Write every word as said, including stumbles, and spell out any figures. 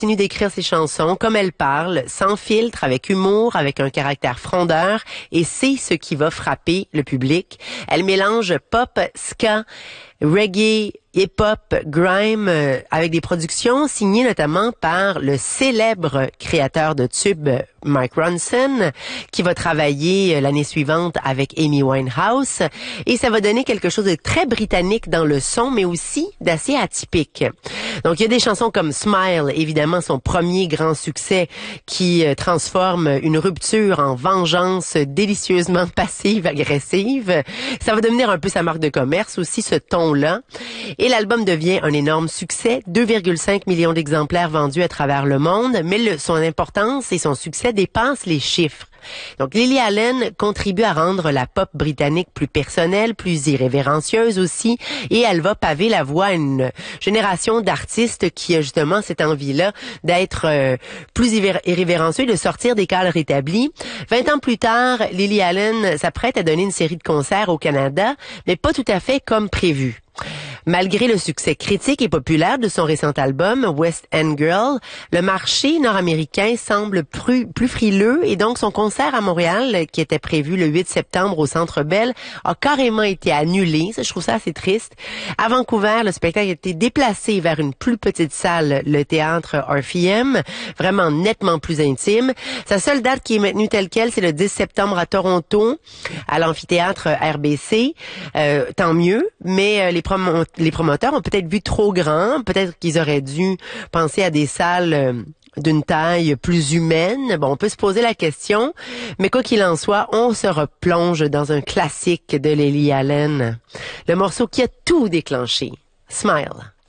continue d'écrire ses chansons comme elle parle, sans filtre, avec humour, avec un caractère frondeur, et c'est ce qui va frapper le public. Elle mélange pop, ska, reggae, hip-hop, grime, euh, avec des productions signées notamment par le célèbre créateur de tubes Mike Ronson, qui va travailler euh, l'année suivante avec Amy Winehouse. Et ça va donner quelque chose de très britannique dans le son, mais aussi d'assez atypique. Donc, il y a des chansons comme Smile, évidemment, son premier grand succès, qui euh, transforme une rupture en vengeance délicieusement passive-agressive. Ça va devenir un peu sa marque de commerce aussi, ce ton-là. Et l'album devient un énorme succès, deux virgule cinq millions d'exemplaires vendus à travers le monde, mais le, son importance et son succès dépassent les chiffres. Donc, Lily Allen contribue à rendre la pop britannique plus personnelle, plus irrévérencieuse aussi, et elle va paver la voie à une génération d'artistes qui a justement cette envie-là d'être euh, plus irrévérencieux, de sortir des cadres établis. Vingt ans plus tard, Lily Allen s'apprête à donner une série de concerts au Canada, mais pas tout à fait comme prévu. Malgré le succès critique et populaire de son récent album West End Girl, le marché nord-américain semble plus, plus frileux et donc son concert à Montréal, qui était prévu le huit septembre au Centre Bell, a carrément été annulé. Je trouve ça assez triste. À Vancouver, le spectacle a été déplacé vers une plus petite salle, le théâtre Orpheum, vraiment nettement plus intime. Sa seule date qui est maintenue telle quelle, c'est le dix septembre à Toronto, à l'amphithéâtre R B C. Euh, tant mieux, mais euh, les promo les promoteurs ont peut-être vu trop grand, peut-être qu'ils auraient dû penser à des salles euh, d'une taille plus humaine. Bon, on peut se poser la question, mais quoi qu'il en soit, on se replonge dans un classique de Lily Allen, le morceau qui a tout déclenché, Smile.